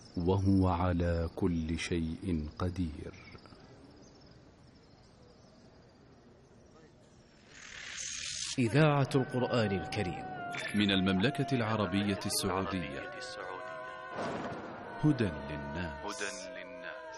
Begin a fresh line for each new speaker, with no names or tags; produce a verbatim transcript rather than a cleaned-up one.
وهو على كل شيء قدير.
إذاعة القرآن الكريم
من المملكة العربية السعودية. هدى للناس.